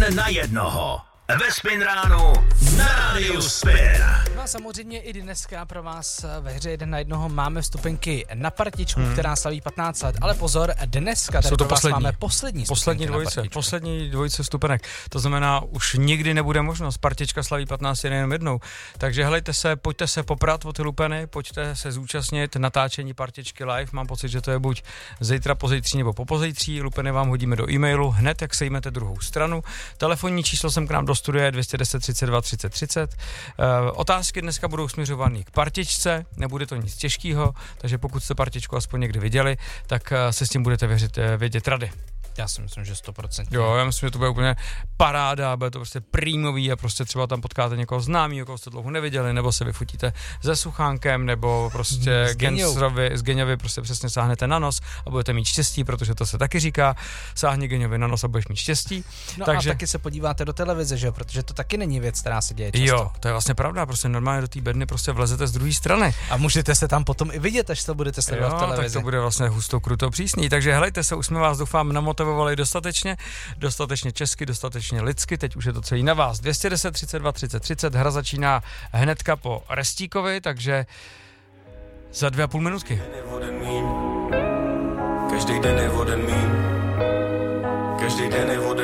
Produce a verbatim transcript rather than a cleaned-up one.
na jednoho. Ve Spin ránu na rádiu Spin. No a samozřejmě i dneska pro vás ve hře jeden na jednoho máme vstupenky na partičku, hmm. která slaví patnáct let. Ale pozor, dneska tady to pro vás poslední. máme poslední Poslední dvojice, poslední dvojice vstupenek. To znamená, už nikdy nebude možnost. Partička slaví patnáct jenom jednou. Takže helejte se, pojďte se poprat o ty lupeny, pojďte se zúčastnit natáčení partičky live. Mám pocit, že to je buď zítra, pozítří nebo popozítří. Lupeny vám hodíme do e-mailu hned, jak sejmete druhou stranu. Telefonní číslo sem k nám do studia dvě stě deset třicet dva třicet třicet. Uh, otázky dneska budou směřované k partičce, nebude to nic těžkého, takže pokud jste partičku aspoň někdy viděli, tak uh, se s tím budete věřit, uh, vědět rady. Já si myslím, že sto procent. Jo, já myslím, že to bude úplně paráda, bude to prostě prýmový a prostě třeba tam potkáte někoho známého, koho jste dlouho neviděli, nebo se vyfotíte se Suchánkem, nebo prostě s Gensrovi, s Geňovi prostě přesně sáhnete na nos a budete mít štěstí, protože to se taky říká, sáhni Geňovi na nos a budeš mít štěstí. No takže... a taky se podíváte do televize, že jo, protože to taky není věc, která se děje často. Jo, to je vlastně pravda, prostě normálně do té bedny prostě vlezete z druhé strany. A můžete se tam potom i vidět, až to budete sledovat v televizi. Tak to bude vlastně husto, kruto, přísný. Takže helejte se, už jsme vás doufám namotivovali dostatečně, dostatečně česky, dostatečně lidsky, teď už je to celý na vás. dvě stě deset třicet dva třicet třicet, hra začíná hnedka po Restíkovi, takže za dvě a půl minutky. Každý den je voden míň, každý den je voden